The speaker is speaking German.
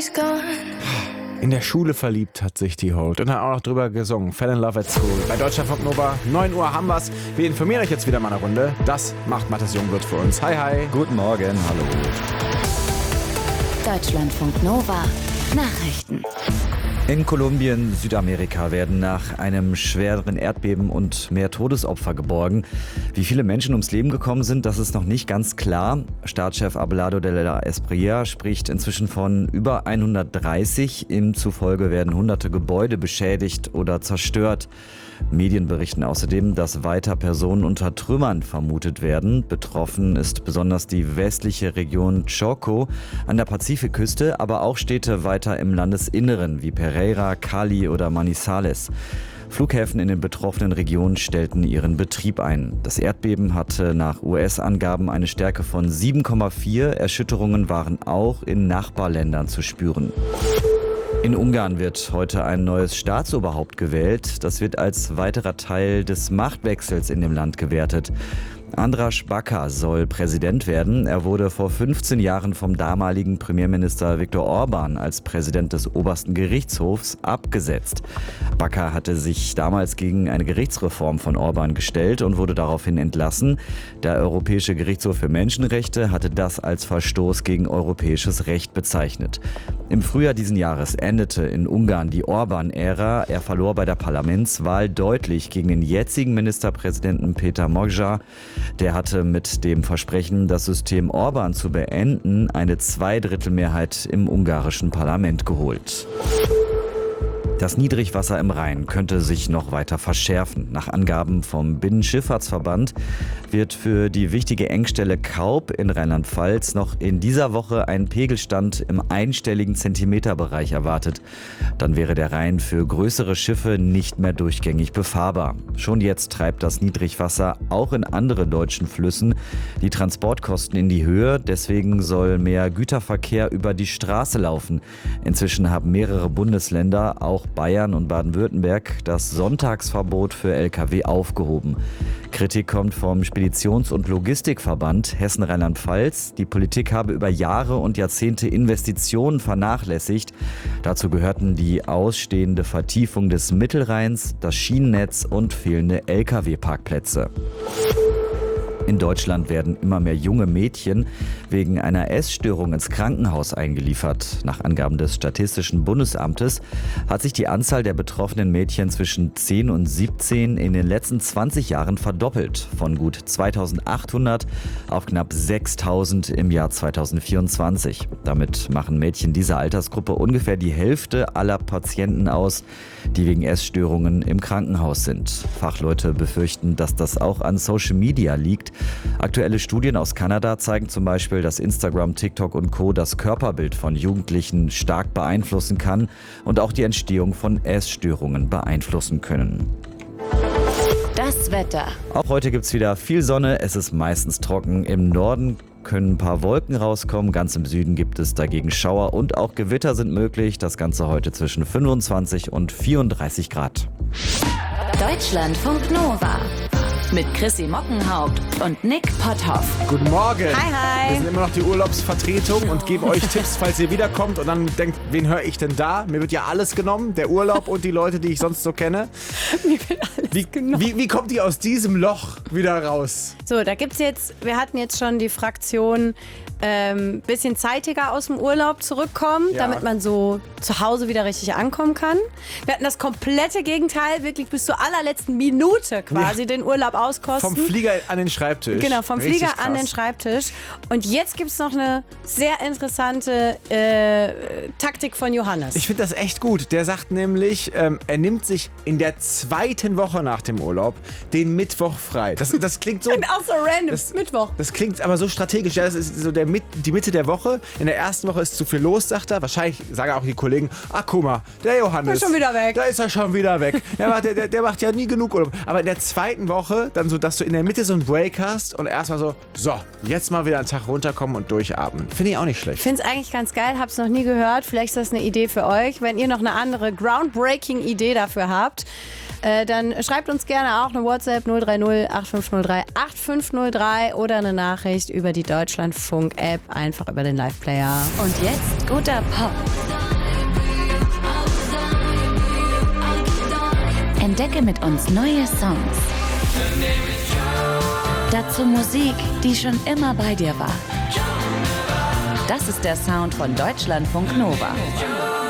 he's gone. In der Schule verliebt hat sich die Holt und dann auch noch drüber gesungen. Fell in Love at School. Bei Deutschlandfunk Nova, 9 Uhr haben wir's. Wir informieren euch jetzt wieder mal eine Runde. Das macht Mathis Jungwirth für uns. Hi, hi. Guten Morgen, hallo. Deutschlandfunk Nova Nachrichten. In Kolumbien, Südamerika, werden nach einem schweren Erdbeben und mehr Todesopfer geborgen. Wie viele Menschen ums Leben gekommen sind, das ist noch nicht ganz klar. Staatschef Abelardo de la Espriella spricht inzwischen von über 130. Ihm zufolge werden hunderte Gebäude beschädigt oder zerstört. Medien berichten außerdem, dass weiter Personen unter Trümmern vermutet werden. Betroffen ist besonders die westliche Region Chocó an der Pazifikküste, aber auch Städte weiter im Landesinneren wie Pereira, Cali oder Manizales. Flughäfen in den betroffenen Regionen stellten ihren Betrieb ein. Das Erdbeben hatte nach US-Angaben eine Stärke von 7,4. Erschütterungen waren auch in Nachbarländern zu spüren. In Ungarn wird heute ein neues Staatsoberhaupt gewählt. Das wird als weiterer Teil des Machtwechsels in dem Land gewertet. András Baka soll Präsident werden. Er wurde vor 15 Jahren vom damaligen Premierminister Viktor Orbán als Präsident des obersten Gerichtshofs abgesetzt. Baka hatte sich damals gegen eine Gerichtsreform von Orbán gestellt und wurde daraufhin entlassen. Der Europäische Gerichtshof für Menschenrechte hatte das als Verstoß gegen europäisches Recht bezeichnet. Im Frühjahr diesen Jahres endete in Ungarn die Orbán-Ära. Er verlor bei der Parlamentswahl deutlich gegen den jetzigen Ministerpräsidenten Péter Magyar. Der hatte mit dem Versprechen, das System Orbán zu beenden, eine Zweidrittelmehrheit im ungarischen Parlament geholt. Das Niedrigwasser im Rhein könnte sich noch weiter verschärfen. Nach Angaben vom Binnenschifffahrtsverband wird für die wichtige Engstelle Kaub in Rheinland-Pfalz noch in dieser Woche ein Pegelstand im einstelligen Zentimeterbereich erwartet. Dann wäre der Rhein für größere Schiffe nicht mehr durchgängig befahrbar. Schon jetzt treibt das Niedrigwasser auch in andere deutschen Flüssen die Transportkosten in die Höhe. Deswegen soll mehr Güterverkehr über die Straße laufen. Inzwischen haben mehrere Bundesländer, auch Bayern und Baden-Württemberg, das Sonntagsverbot für Lkw aufgehoben. Kritik kommt vom Speditions- und Logistikverband Hessen-Rheinland-Pfalz. Die Politik habe über Jahre und Jahrzehnte Investitionen vernachlässigt. Dazu gehörten die ausstehende Vertiefung des Mittelrheins, das Schienennetz und fehlende Lkw-Parkplätze. In Deutschland werden immer mehr junge Mädchen wegen einer Essstörung ins Krankenhaus eingeliefert. Nach Angaben des Statistischen Bundesamtes hat sich die Anzahl der betroffenen Mädchen zwischen 10 und 17 in den letzten 20 Jahren verdoppelt. Von gut 2.800 auf knapp 6.000 im Jahr 2024. Damit machen Mädchen dieser Altersgruppe ungefähr die Hälfte aller Patienten aus, die wegen Essstörungen im Krankenhaus sind. Fachleute befürchten, dass das auch an Social Media liegt. Aktuelle Studien aus Kanada zeigen zum Beispiel, dass Instagram, TikTok und Co. das Körperbild von Jugendlichen stark beeinflussen kann und auch die Entstehung von Essstörungen beeinflussen können. Das Wetter. Auch heute gibt es wieder viel Sonne, es ist meistens trocken. Im Norden können ein paar Wolken rauskommen, ganz im Süden gibt es dagegen Schauer und auch Gewitter sind möglich. Das Ganze heute zwischen 25 und 34 Grad. Deutschlandfunk Nova. Mit Chrissy Mockenhaupt und Nick Potthoff. Guten Morgen. Hi, hi. Wir sind immer noch die Urlaubsvertretung und geben euch Tipps, falls ihr wiederkommt und dann denkt, wen höre ich denn da? Mir wird ja alles genommen, der Urlaub und die Leute, die ich sonst so kenne. Mir wird alles genommen. Wie kommt ihr aus diesem Loch wieder raus? So, da gibt's jetzt, wir hatten jetzt schon die Fraktion, bisschen zeitiger aus dem Urlaub zurückkommen, Ja. damit man so zu Hause wieder richtig ankommen kann. Wir hatten das komplette Gegenteil, wirklich bis zur allerletzten Minute quasi den Urlaub auskosten. Vom Flieger an den Schreibtisch. Genau, vom Richtig Flieger an krass. den Schreibtisch. Und jetzt gibt's noch eine sehr interessante Taktik von Johannes. Ich finde das echt gut. Der sagt nämlich, er nimmt sich in der zweiten Woche nach dem Urlaub den Mittwoch frei. Das klingt so... Und auch so random, Das- Mittwoch. Das klingt aber so strategisch. Ja, das ist so die Mitte der Woche. In der ersten Woche ist zu viel los, sagt er. Wahrscheinlich sagen auch die Kollegen, guck mal, der Johannes. Der ist schon wieder weg. Da ist er schon wieder weg. Der macht ja nie genug Urlaub. Aber in der zweiten Woche, dann so, dass du in der Mitte so einen Break hast und erstmal so, jetzt mal wieder einen Tag runterkommen und durchatmen. Finde ich auch nicht schlecht. Ich finde es eigentlich ganz geil, hab's noch nie gehört. Vielleicht ist das eine Idee für euch. Wenn ihr noch eine andere groundbreaking-Idee dafür habt, dann schreibt uns gerne auch eine WhatsApp 030 8503 8503 oder eine Nachricht über die Deutschlandfunk-App, einfach über den Live-Player. Und jetzt guter Pop. Entdecke mit uns neue Songs. Dazu Musik, die schon immer bei dir war. Das ist der Sound von Deutschlandfunk Nova.